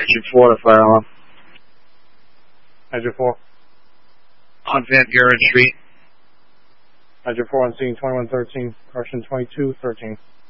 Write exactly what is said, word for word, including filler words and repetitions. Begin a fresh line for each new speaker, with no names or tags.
Engine four to fire alarm.
Engine four.
On Van Buren Street.
Engine four on scene twenty-one thirteen, correction twenty-two thirteen.